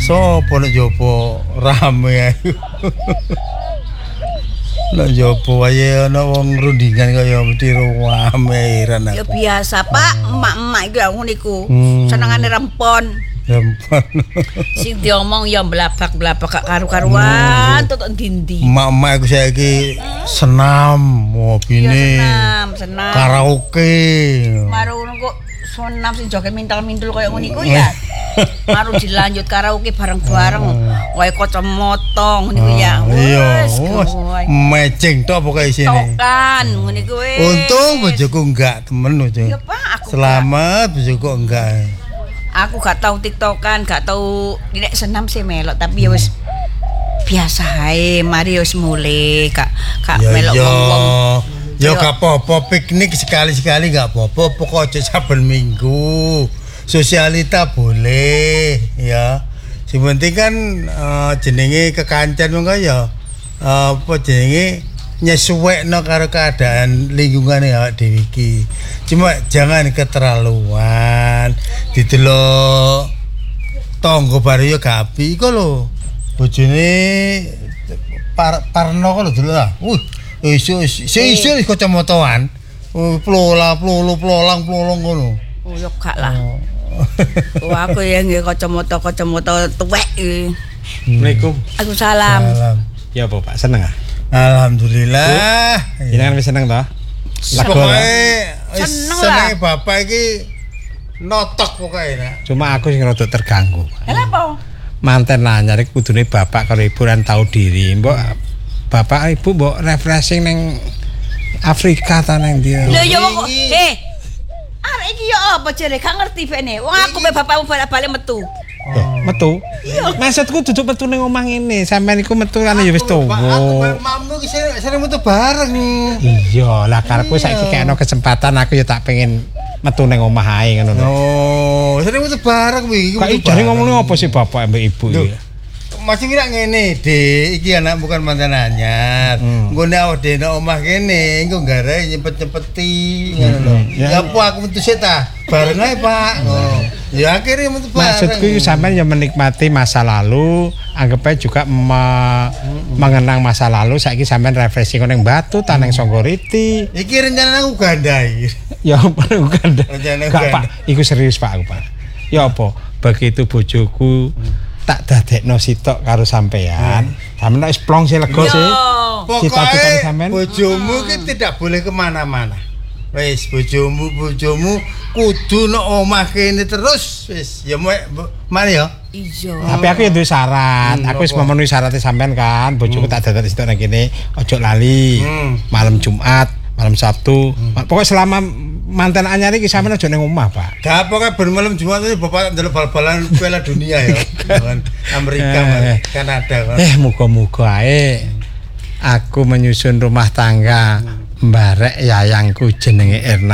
Sopo nek jopo rame ae. Nek jopo ae ana wong rundingan kaya mesti rame heran Ya aku. biasa, Pak. Emak-emak iku ya ngono iku. Senengane rempon. Rempon. Sing diomong ya blabak-blabak gak karu-karuan tutuk ndi-ndi. Emak-emak aku saiki senam, Iya hobine senam. karaoke. Maru ngono kok senam sing joget mintal-mintul kaya ngono iku ya. Maru dilanjut karaoke bareng-bareng. Wae kacamata ngono iku ya. Iya, Wes, mecing tok pokoke isine. tokan ngono iku wis. Untung bojoku enggak temen lho, Ya Pak, aku Selamat bojoku enggak. Aku gak tahu tiktokan, gak tahu nek senam sih melok tapi ya wis biasa ae, mari wis mulai gak Ya melok iya. wong-wong. Ya gak apa-apa, piknik sekali-sekali gak apa-apa, pokok aja saben minggu. Sosialita boleh ya. Sing penting kan jenenge kekancan mengko ya apa jenenge nyesuwekno karo keadaan lingkungan awak dhewe iki. Cuma jangan keterlaluan. Didelok tangga bare ya gak apik iku lho. Bojone Parno kok lho delok ah. Iso kacamataan. Plolang ngono. Oh ya gak lah. Wah aku ya nggih kacamata tuwek iki. Assalamualaikum. Aku salam. Salam. Ya apa Pak, seneng ah? Alhamdulillah. Jenengan wis seneng to? Lagu Seneng senenge bapak iki notok pokoke nak. Cuma aku sing rada terganggu. Kenapa? Manten anyar iki kudune bapak karo ibu lan tau diri. Mbok bapak ibu mbok refreshing ning Afrika ta nang ndi. Lho ya kok arek iki ya apa jere gak ngerti bene. Wong aku mbek bapakmu balik metu. Metu. Maksudku duduk metu ning omah ngene. Sampeyan iku metu kan ya wis tuwa. Aku mammu iki sering metu bareng. Iya, lah karepku saiki kekno kesempatan aku ya tak pengen metu ning omah ae ngono lho. Oh, sering metu bareng iki. Kok jare ngomongnya apa sih bapak mbek ibu iki? Masih kira ngene, Dik. Iki anak bukan mantan anyar. Engko nek awak dhewe nang omah kene, engko gare nyempet-nyempeti ngono lho. Ya apa aku metu sik ta? Bareng ae, Pak. Oh. Ya akhirnya metu bareng. Maksudku itu sampean ya menikmati masa lalu, anggap aja juga mengenang masa lalu. Saiki sampean refreshing ning Batu, taneng Songgoriti. Iki rencana aku gandai. Ya perlu kan. Rencana Gak Pak, iku serius Pak aku Pak. Ya apa? Begitu bojoku tak dadekno sitok karo sampean. Sampeyan wis plong sih lega sih. Cita-citane sampean. Bojomu ki tidak boleh kemana-mana. Wis bojomu kudu nang omah kene terus wis. Ya mari ya. Iya. Tapi aku ya duwe syarat. Aku wis memenuhi syaratnya sampean kan. Bojoku tak dadek sitok nang kene. Ojo lali. Malam Jumat, malam Sabtu. Pokoknya selama mantan anyar iki sampean aja ning omah, Pak. Gak pokoke ben malam Jumat ini bapak ndelok bal-balan Piala Dunia ya. Amerika, Kanada. Muga-muga ae aku menyusun rumah tangga mbarek yayangku jenenge Erna.